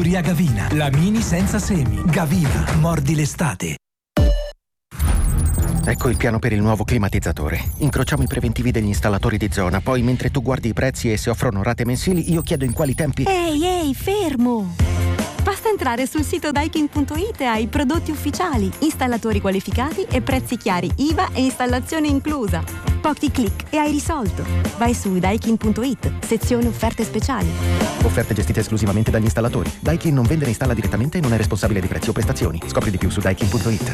Fattoria Gavina, la mini senza semi. Gavina, mordi l'estate. Ecco il piano per il nuovo climatizzatore. Incrociamo i preventivi degli installatori di zona, poi mentre tu guardi i prezzi e se offrono rate mensili, io chiedo in quali tempi... Ehi, fermo! Basta entrare sul sito Daikin.it e hai prodotti ufficiali, installatori qualificati e prezzi chiari, IVA e installazione inclusa. Pochi click e hai risolto. Vai su Daikin.it, sezione offerte speciali. Offerte gestite esclusivamente dagli installatori. Daikin non vende e installa direttamente e non è responsabile di prezzi o prestazioni. Scopri di più su Daikin.it.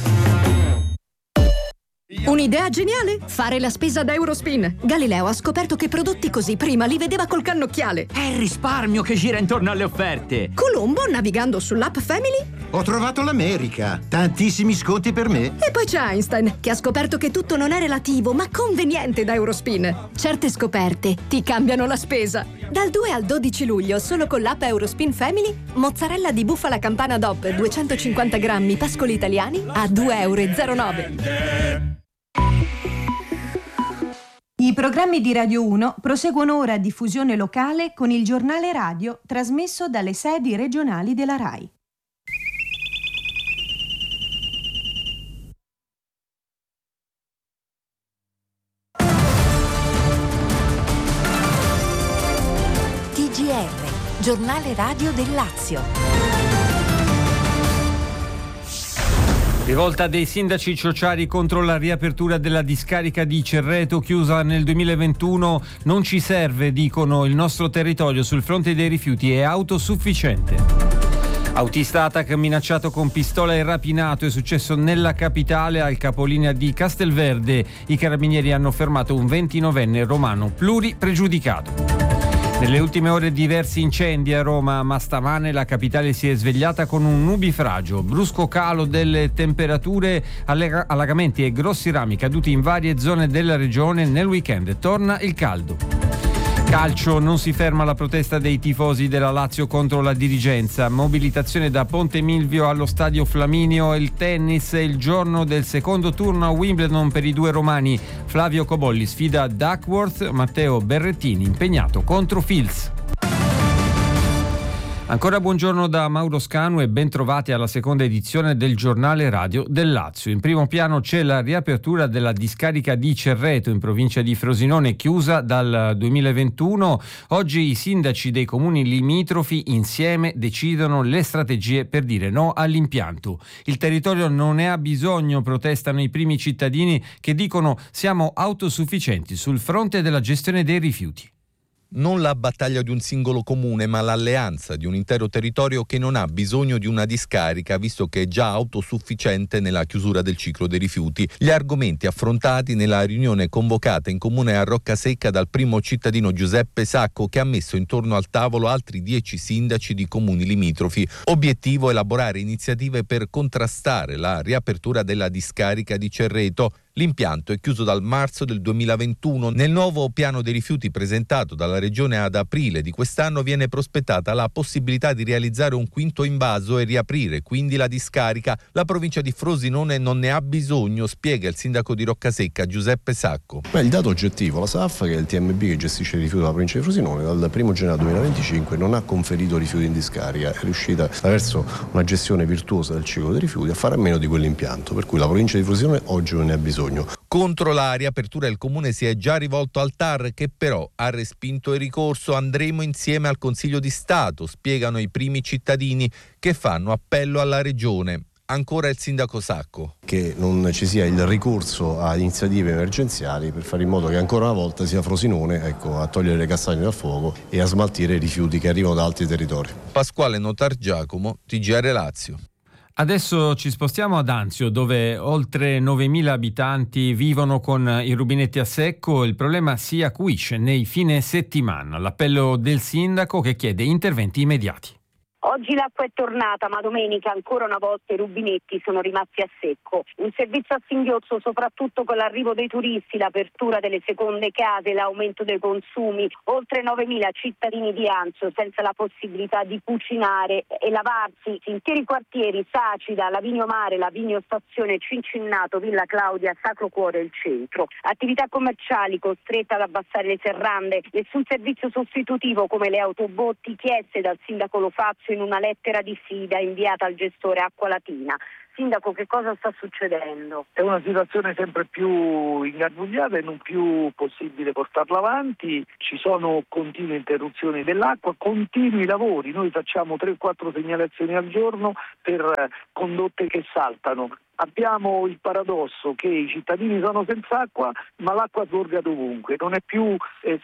Un'idea geniale? Fare la spesa da Eurospin. Galileo ha scoperto che prodotti così prima li vedeva col cannocchiale. È il risparmio che gira intorno alle offerte. Colombo, navigando sull'app Family, ho trovato l'America. Tantissimi sconti per me. e poi c'è Einstein, che ha scoperto che tutto non è relativo, ma conveniente da Eurospin. Certe scoperte ti cambiano la spesa. Dal 2 al 12 luglio, solo con l'app Eurospin Family, mozzarella di bufala campana DOP 250 grammi pascoli italiani a 2,09 €. I programmi di Radio 1 proseguono ora a diffusione locale con il giornale radio trasmesso dalle sedi regionali della RAI. TGR, giornale radio del Lazio. Rivolta dei sindaci ciociari contro la riapertura della discarica di Cerreto chiusa nel 2021 non ci serve, dicono. Il nostro territorio sul fronte dei rifiuti è autosufficiente. Autista ATAC minacciato con pistola e rapinato, è successo nella capitale al capolinea di Castelverde. I carabinieri hanno fermato un 29enne romano pluripregiudicato. Nelle ultime ore diversi incendi a Roma, ma stamane la capitale si è svegliata con un nubifragio, brusco calo delle temperature, allagamenti e grossi rami caduti in varie zone della regione. Nel weekend torna il caldo. Calcio, non si ferma la protesta dei tifosi della Lazio contro la dirigenza. Mobilitazione da Ponte Milvio allo Stadio Flaminio. Il tennis è il giorno del secondo turno a Wimbledon per i due romani. Flavio Cobolli sfida Duckworth, Matteo Berrettini impegnato contro Fils. Ancora buongiorno da Mauro Scanu e ben trovati alla seconda edizione del giornale radio del Lazio. In primo piano c'è la riapertura della discarica di Cerreto in provincia di Frosinone, chiusa dal 2021. Oggi i sindaci dei comuni limitrofi insieme decidono le strategie per dire no all'impianto. Il territorio non ne ha bisogno, protestano i primi cittadini che dicono siamo autosufficienti sul fronte della gestione dei rifiuti. Non la battaglia di un singolo comune, ma l'alleanza di un intero territorio che non ha bisogno di una discarica, visto che è già autosufficiente nella chiusura del ciclo dei rifiuti. Gli argomenti affrontati nella riunione convocata in comune a Roccasecca dal primo cittadino Giuseppe Sacco, che ha messo intorno al tavolo altri 10 sindaci di comuni limitrofi. Obiettivo: elaborare iniziative per contrastare la riapertura della discarica di Cerreto. L'impianto è chiuso dal marzo del 2021. Nel nuovo piano dei rifiuti presentato dalla Regione ad aprile di quest'anno viene prospettata la possibilità di realizzare un quinto invaso e riaprire quindi la discarica. La provincia di Frosinone non ne ha bisogno, spiega il sindaco di Roccasecca Giuseppe Sacco. Il dato oggettivo: la SAF, che è il TMB che gestisce i rifiuti della provincia di Frosinone, dal 1 gennaio 2025 non ha conferito rifiuti in discarica, è riuscita attraverso una gestione virtuosa del ciclo dei rifiuti a fare a meno di quell'impianto, per cui la provincia di Frosinone oggi non ne ha bisogno. Contro la riapertura il comune si è già rivolto al TAR, che però ha respinto il ricorso. Andremo insieme al Consiglio di Stato, spiegano i primi cittadini che fanno appello alla regione. Ancora il sindaco Sacco. Che non ci sia il ricorso a iniziative emergenziali per fare in modo che ancora una volta sia Frosinone a togliere le castagne dal fuoco e a smaltire i rifiuti che arrivano da altri territori. Pasquale Notargiacomo, TGR Lazio. Adesso ci spostiamo ad Anzio, dove oltre 9.000 abitanti vivono con i rubinetti a secco. Il problema si acuisce nei fine settimana. L'appello del sindaco che chiede interventi immediati. Oggi l'acqua è tornata, ma domenica ancora una volta i rubinetti sono rimasti a secco. Un servizio a singhiozzo soprattutto con l'arrivo dei turisti, l'apertura delle seconde case, l'aumento dei consumi. Oltre 9.000 cittadini di Anzio senza la possibilità di cucinare e lavarsi. Interi quartieri, Sacida, Lavinio Mare, Lavinio Stazione, Cincinnato, Villa Claudia, Sacro Cuore il centro. Attività commerciali costrette ad abbassare le serrande. Nessun servizio sostitutivo come le autobotti chieste dal sindaco Lo Fazio in una lettera di sfida inviata al gestore Acqua Latina. Sindaco, che cosa sta succedendo? È una situazione sempre più ingarbugliata e non più possibile portarla avanti. Ci sono continue interruzioni dell'acqua, continui lavori. Noi facciamo 3-4 segnalazioni al giorno per condotte che saltano. Abbiamo il paradosso che i cittadini sono senza acqua, ma l'acqua sgorga dovunque. Non è più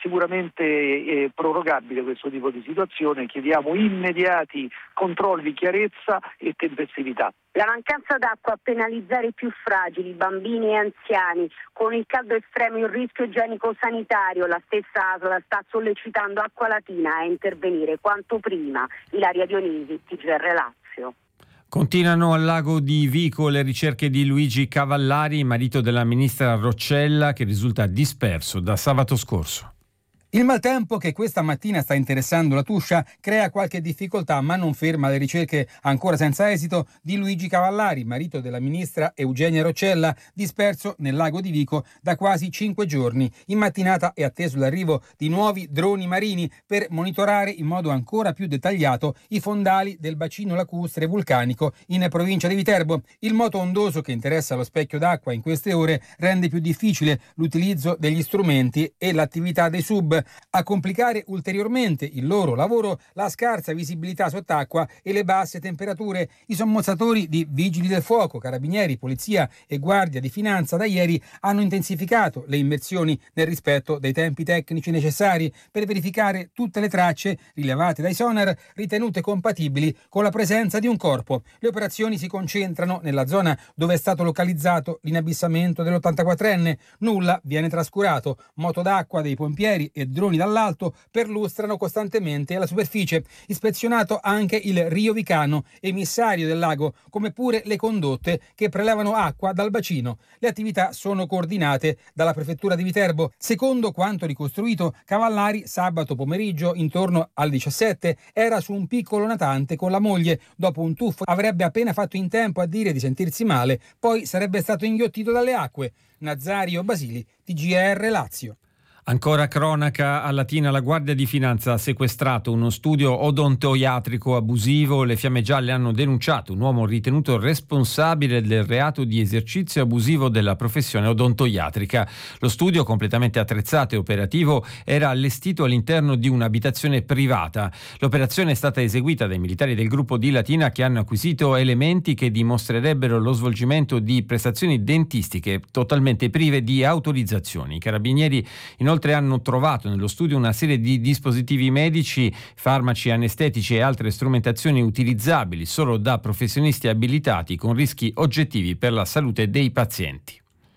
sicuramente prorogabile questo tipo di situazione. Chiediamo immediati controlli, chiarezza e tempestività. La mancanza d'acqua a penalizzare i più fragili, bambini e anziani. Con il caldo estremo e il rischio igienico-sanitario, la stessa ASL sta sollecitando Acqua Latina a intervenire quanto prima. Ilaria Dionisi, TGR Lazio. Continuano al lago di Vico le ricerche di Luigi Cavallari, marito della ministra Roccella, che risulta disperso da sabato scorso. Il maltempo che questa mattina sta interessando la Tuscia crea qualche difficoltà, ma non ferma le ricerche ancora senza esito di Luigi Cavallari, marito della ministra Eugenia Roccella, disperso nel lago di Vico da quasi 5 giorni. In mattinata è atteso l'arrivo di nuovi droni marini per monitorare in modo ancora più dettagliato i fondali del bacino lacustre vulcanico in provincia di Viterbo. Il moto ondoso che interessa lo specchio d'acqua in queste ore rende più difficile l'utilizzo degli strumenti e l'attività dei sub. A complicare ulteriormente il loro lavoro la scarsa visibilità sott'acqua e le basse temperature. I sommozzatori di Vigili del Fuoco, Carabinieri, Polizia e Guardia di Finanza da ieri hanno intensificato le immersioni nel rispetto dei tempi tecnici necessari per verificare tutte le tracce rilevate dai sonar ritenute compatibili con la presenza di un corpo. Le operazioni si concentrano nella zona dove è stato localizzato l'inabissamento dell'84enne. Nulla viene trascurato. Moto d'acqua dei pompieri e droni dall'alto perlustrano costantemente la superficie. Ispezionato anche il Rio Vicano, emissario del lago, come pure le condotte che prelevano acqua dal bacino. Le attività sono coordinate dalla prefettura di Viterbo. Secondo quanto ricostruito, Cavallari sabato pomeriggio intorno alle 17 era su un piccolo natante con la moglie. Dopo un tuffo avrebbe appena fatto in tempo a dire di sentirsi male, poi sarebbe stato inghiottito dalle acque. Nazario Basili, TGR Lazio. Ancora cronaca, a Latina la Guardia di Finanza ha sequestrato uno studio odontoiatrico abusivo. Le Fiamme Gialle hanno denunciato un uomo ritenuto responsabile del reato di esercizio abusivo della professione odontoiatrica. Lo studio, completamente attrezzato e operativo, era allestito all'interno di un'abitazione privata. L'operazione è stata eseguita dai militari del gruppo di Latina, che hanno acquisito elementi che dimostrerebbero lo svolgimento di prestazioni dentistiche totalmente prive di autorizzazioni. I carabinieri inoltre hanno trovato nello studio una serie di dispositivi medici, farmaci anestetici e altre strumentazioni utilizzabili solo da professionisti abilitati con rischi oggettivi per la salute dei pazienti.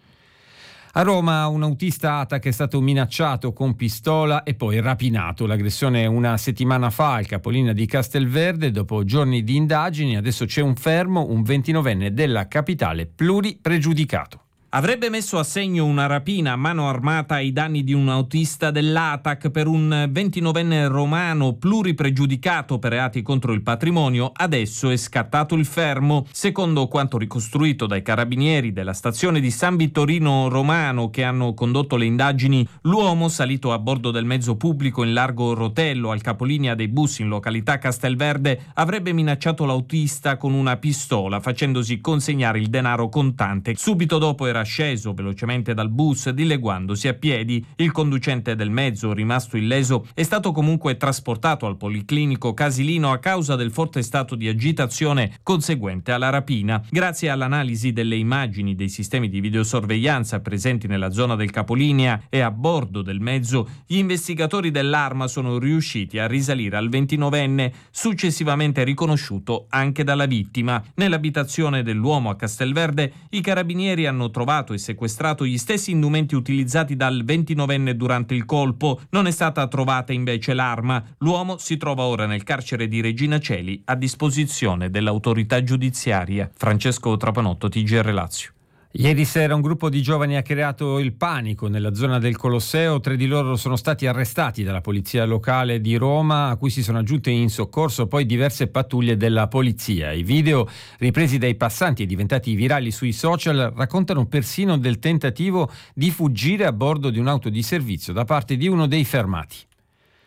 A Roma un autista ATAC è stato minacciato con pistola e poi rapinato. L'aggressione una settimana fa al capolinea di Castelverde. Dopo giorni di indagini adesso c'è un fermo, un 29enne della capitale pluripregiudicato. Avrebbe messo a segno una rapina a mano armata ai danni di un autista dell'ATAC per un 29enne romano pluripregiudicato per reati contro il patrimonio. Adesso è scattato il fermo. Secondo quanto ricostruito dai carabinieri della stazione di San Vittorino Romano che hanno condotto le indagini, l'uomo salito a bordo del mezzo pubblico in largo Rotello al capolinea dei bus in località Castelverde avrebbe minacciato l'autista con una pistola facendosi consegnare il denaro contante. Subito dopo era sceso velocemente dal bus dileguandosi a piedi. Il conducente del mezzo, rimasto illeso, è stato comunque trasportato al Policlinico Casilino a causa del forte stato di agitazione conseguente alla rapina. Grazie all'analisi delle immagini dei sistemi di videosorveglianza presenti nella zona del capolinea e a bordo del mezzo, gli investigatori dell'Arma sono riusciti a risalire al 29enne, successivamente riconosciuto anche dalla vittima. Nell'abitazione dell'uomo a Castelverde i carabinieri hanno trovato e sequestrato gli stessi indumenti utilizzati dal 29enne durante il colpo. Non è stata trovata invece l'arma. L'uomo si trova ora nel carcere di Regina Coeli a disposizione dell'autorità giudiziaria. Francesco Trapanotto, TGR Lazio. Ieri sera un gruppo di giovani ha creato il panico nella zona del Colosseo. 3 di loro sono stati arrestati dalla polizia locale di Roma, a cui si sono aggiunte in soccorso poi diverse pattuglie della polizia. I video ripresi dai passanti e diventati virali sui social raccontano persino del tentativo di fuggire a bordo di un'auto di servizio da parte di uno dei fermati.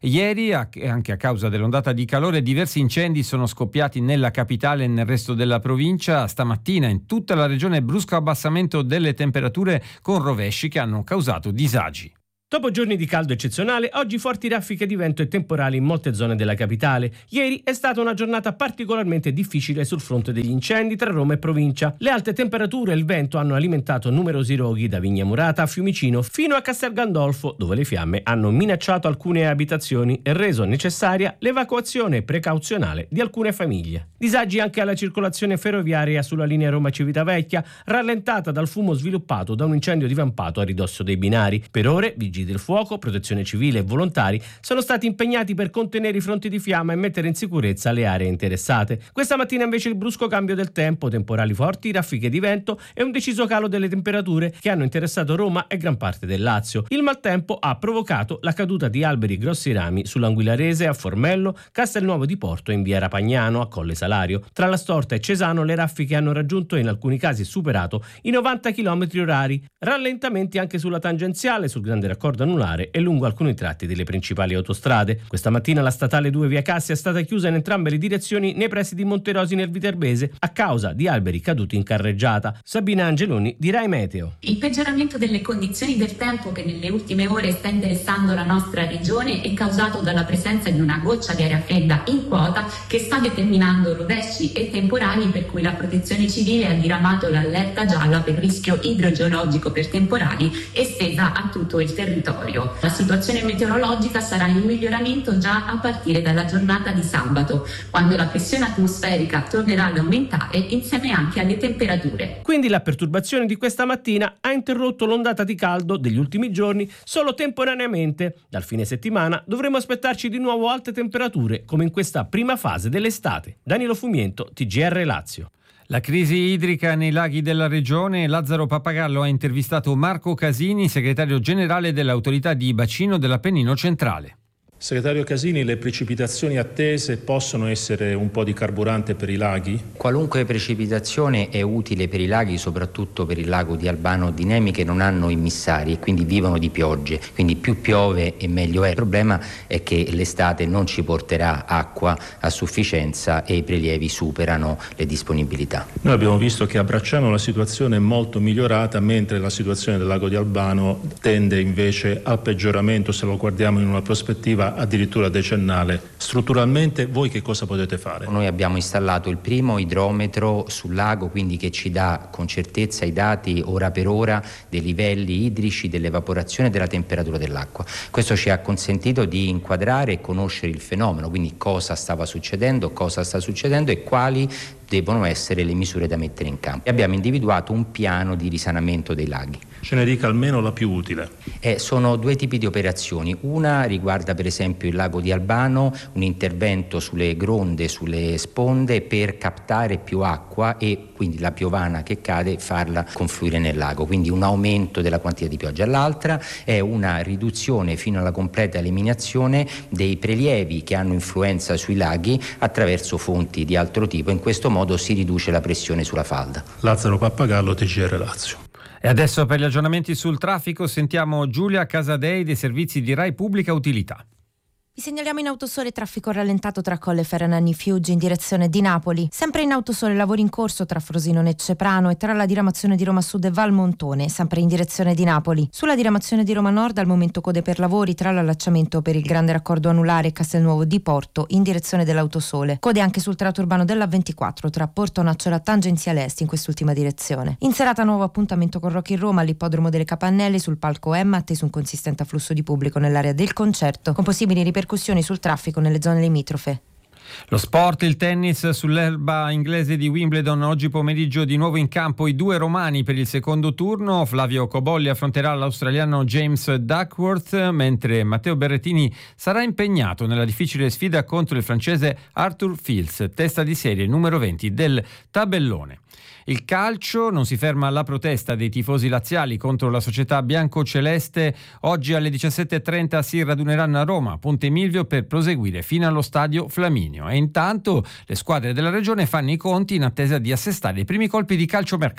Ieri, anche a causa dell'ondata di calore, diversi incendi sono scoppiati nella capitale e nel resto della provincia. Stamattina in tutta la regione brusco abbassamento delle temperature con rovesci che hanno causato disagi. Dopo giorni di caldo eccezionale, oggi forti raffiche di vento e temporali in molte zone della capitale. Ieri è stata una giornata particolarmente difficile sul fronte degli incendi tra Roma e provincia. Le alte temperature e il vento hanno alimentato numerosi roghi da Vigna Murata a Fiumicino fino a Castel Gandolfo, dove le fiamme hanno minacciato alcune abitazioni e reso necessaria l'evacuazione precauzionale di alcune famiglie. Disagi anche alla circolazione ferroviaria sulla linea Roma-Civitavecchia, rallentata dal fumo sviluppato da un incendio divampato a ridosso dei binari. Per ore, vigili del fuoco, protezione civile e volontari sono stati impegnati per contenere i fronti di fiamma e mettere in sicurezza le aree interessate. Questa mattina invece il brusco cambio del tempo, temporali forti, raffiche di vento e un deciso calo delle temperature che hanno interessato Roma e gran parte del Lazio. Il maltempo ha provocato la caduta di alberi grossi rami sull'Anguillarese, a Formello, Castelnuovo di Porto e in via Rapagnano a Colle Salario. Tra la Storta e Cesano le raffiche hanno raggiunto e in alcuni casi superato i 90 km/h. Rallentamenti anche sulla tangenziale, sul grande raccordo anulare e lungo alcuni tratti delle principali autostrade. Questa mattina la statale 2 via Cassia è stata chiusa in entrambe le direzioni nei pressi di Monterosi nel Viterbese a causa di alberi caduti in carreggiata. Sabina Angeloni di Rai Meteo. Il peggioramento delle condizioni del tempo che nelle ultime ore sta interessando la nostra regione è causato dalla presenza di una goccia di aria fredda in quota che sta determinando rovesci e temporali, per cui la Protezione Civile ha diramato l'allerta gialla per rischio idrogeologico per temporali estesa a tutto il territorio. La situazione meteorologica sarà in miglioramento già a partire dalla giornata di sabato, quando la pressione atmosferica tornerà ad aumentare insieme anche alle temperature. Quindi la perturbazione di questa mattina ha interrotto l'ondata di caldo degli ultimi giorni solo temporaneamente. Dal fine settimana dovremo aspettarci di nuovo alte temperature come in questa prima fase dell'estate. Danilo Fumiento, TGR Lazio. La crisi idrica nei laghi della regione. Lazzaro Pappagallo ha intervistato Marco Casini, segretario generale dell'autorità di bacino dell'Appennino centrale. Segretario Casini, le precipitazioni attese possono essere un po' di carburante per i laghi? Qualunque precipitazione è utile per i laghi, soprattutto per il lago di Albano di Nemi, che non hanno immissari e quindi vivono di piogge, quindi più piove e meglio è. Il problema è che l'estate non ci porterà acqua a sufficienza e i prelievi superano le disponibilità. Noi abbiamo visto che a Bracciano la situazione è molto migliorata, mentre la situazione del lago di Albano tende invece al peggioramento se lo guardiamo in una prospettiva addirittura decennale. Strutturalmente voi che cosa potete fare? Noi abbiamo installato il primo idrometro sul lago, quindi che ci dà con certezza i dati ora per ora dei livelli idrici, dell'evaporazione e della temperatura dell'acqua. Questo ci ha consentito di inquadrare e conoscere il fenomeno, quindi cosa stava succedendo, cosa sta succedendo e quali devono essere le misure da mettere in campo. Abbiamo individuato un piano di risanamento dei laghi. Ce ne dica almeno la più utile. Sono due tipi di operazioni. Una riguarda per esempio il lago di Albano, un intervento sulle gronde, sulle sponde per captare più acqua e quindi la piovana che cade farla confluire nel lago, quindi un aumento della quantità di pioggia. L'altra è una riduzione fino alla completa eliminazione dei prelievi che hanno influenza sui laghi attraverso fonti di altro tipo. In questo modo si riduce la pressione sulla falda. Lazzaro Pappagallo, TGR Lazio. E adesso per gli aggiornamenti sul traffico sentiamo Giulia Casadei dei servizi di Rai Pubblica Utilità. Vi segnaliamo in autosole traffico rallentato tra Colle Ferranani Fiuggi in direzione di Napoli. Sempre in autosole lavori in corso tra Frosinone e Ceprano e tra la diramazione di Roma Sud e Valmontone, sempre in direzione di Napoli. Sulla diramazione di Roma Nord al momento code per lavori tra l'allacciamento per il grande raccordo anulare e Castelnuovo di Porto in direzione dell'autosole. Code anche sul tratto urbano della 24 tra Porto Nacciola tangenziale est in quest'ultima direzione. In serata nuovo appuntamento con Rock in Roma all'ippodromo delle Capannelle sul palco Emma, atteso un consistente afflusso di pubblico nell'area del concerto, con possibili ripercussioni sul traffico nelle zone limitrofe. Lo sport, il tennis sull'erba inglese di Wimbledon. Oggi pomeriggio di nuovo in campo i due romani per il secondo turno. Flavio Cobolli affronterà l'australiano James Duckworth, mentre Matteo Berrettini sarà impegnato nella difficile sfida contro il francese Arthur Fils, testa di serie numero 20 del tabellone. Il calcio, non si ferma alla protesta dei tifosi laziali contro la società biancoceleste. Oggi alle 17.30 si raduneranno a Roma, Ponte Milvio, per proseguire fino allo stadio Flaminio. E intanto le squadre della regione fanno i conti in attesa di assestare i primi colpi di calciomercato.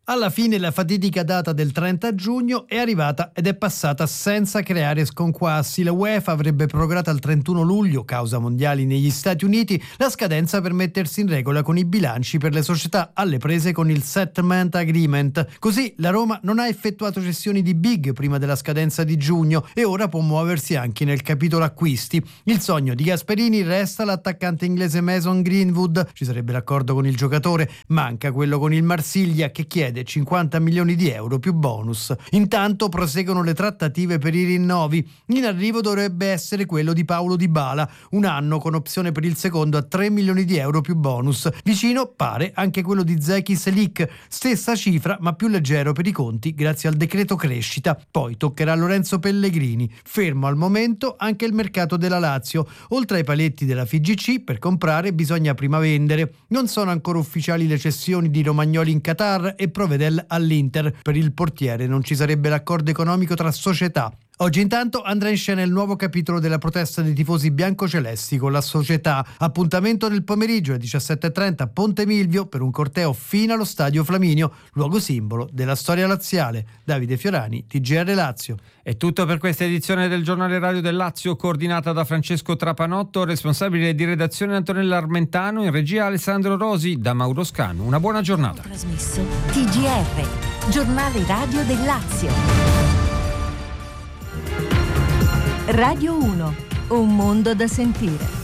Alla fine la fatidica data del 30 giugno è arrivata ed è passata senza creare sconquassi. La UEFA avrebbe prorogato al 31 luglio, causa mondiali negli Stati Uniti, la scadenza per mettersi in regola con i bilanci per le società alle prese con il Settlement Agreement. Così la Roma non ha effettuato cessioni di big prima della scadenza di giugno e ora può muoversi anche nel capitolo acquisti. Il sogno di Gasperini resta l'attaccante inglese Mason Greenwood, ci sarebbe l'accordo con il giocatore, manca quello con il Marsiglia che chiede 50 milioni di euro più bonus. Intanto proseguono le trattative per i rinnovi. In arrivo dovrebbe essere quello di Paulo Dybala, un anno con opzione per il secondo a 3 milioni di euro più bonus. Vicino pare anche quello di Zeki Selik, stessa cifra ma più leggero per i conti grazie al decreto crescita. Poi toccherà a Lorenzo Pellegrini. Fermo al momento anche il mercato della Lazio. Oltre ai paletti della FIGC, per comprare bisogna prima vendere. Non sono ancora ufficiali le cessioni di Romagnoli in Qatar e Provedel all'Inter. Per il portiere non ci sarebbe l'accordo economico tra società. Oggi intanto andrà in scena il nuovo capitolo della protesta dei tifosi biancocelesti con la società. Appuntamento nel pomeriggio alle 17:30 a Ponte Milvio per un corteo fino allo Stadio Flaminio, luogo simbolo della storia laziale. Davide Fiorani, TGR Lazio. È tutto per questa edizione del Giornale Radio del Lazio, coordinata da Francesco Trapanotto, responsabile di redazione Antonella Armentano, in regia Alessandro Rosi, da Mauro Scanu. Una buona giornata. Trasmesso TGR, Giornale Radio del Lazio. Radio 1, un mondo da sentire.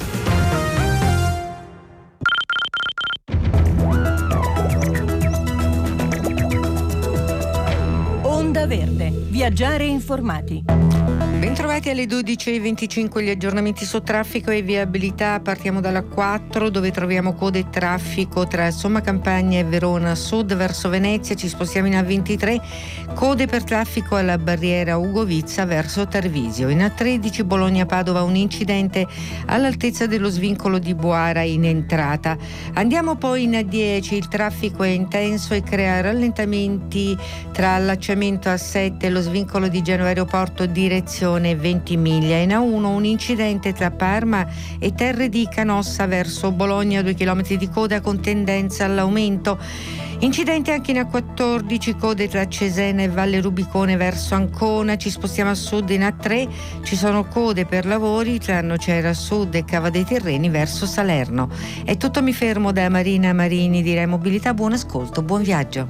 Onda Verde, viaggiare informati. Bentrovati alle 12:25 gli aggiornamenti su traffico e viabilità. Partiamo dalla 4 dove troviamo code e traffico tra Somma Campagna e Verona Sud verso Venezia. Ci spostiamo in A23, code per traffico alla barriera Ugo Vizza verso Tarvisio. In A13 Bologna-Padova un incidente all'altezza dello svincolo di Boara in entrata. Andiamo poi in A10, il traffico è intenso e crea rallentamenti tra allacciamento A7 e lo svincolo di Genova Aeroporto direzione Ventimiglia. In A1 un incidente tra Parma e Terre di Canossa verso Bologna, 2 chilometri di coda con tendenza all'aumento. Incidente anche in A14, code tra Cesena e Valle Rubicone verso Ancona. Ci spostiamo a sud in A3, ci sono code per lavori tra Nocera Sud e Cava dei Terreni verso Salerno. È tutto, mi fermo da Marina Marini di Rai Mobilità. Buon ascolto, buon viaggio.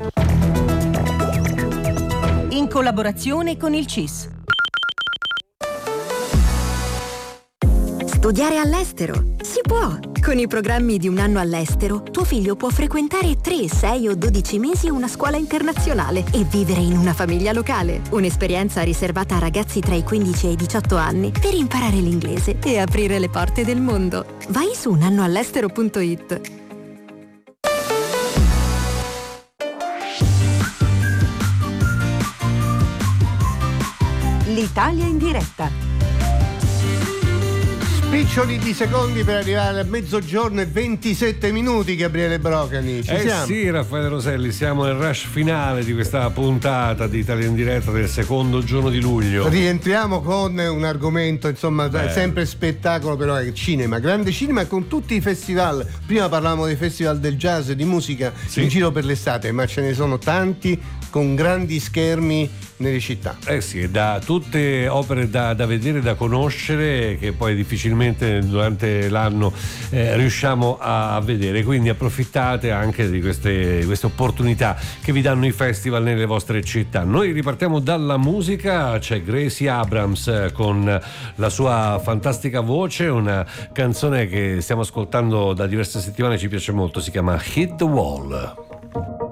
In collaborazione con il CIS. Studiare all'estero? Si può! Con i programmi di un anno all'estero, tuo figlio può frequentare 3, 6 o 12 mesi una scuola internazionale e vivere in una famiglia locale. Un'esperienza riservata a ragazzi tra i 15 e i 18 anni per imparare l'inglese e aprire le porte del mondo. Vai su unannoall'estero.it. L'Italia in diretta. Spiccioli di secondi per arrivare a mezzogiorno e 27 minuti, Gabriele Brocani. Ci siamo? Sì, Raffaele Roselli, siamo nel rush finale di questa puntata di Italia in diretta del secondo giorno di luglio. Rientriamo con un argomento, insomma, sempre spettacolo, però è cinema, grande cinema con tutti i festival. Prima parlavamo dei festival del jazz e di musica in giro per l'estate, ma ce ne sono tanti con grandi schermi nelle città. Sì, da tutte opere da vedere, da conoscere, che poi difficilmente durante l'anno riusciamo a vedere, quindi approfittate anche di queste opportunità che vi danno i festival nelle vostre città. Noi ripartiamo dalla musica, c'è Gracie Abrams con la sua fantastica voce, una canzone che stiamo ascoltando da diverse settimane, ci piace molto, si chiama Hit the Wall.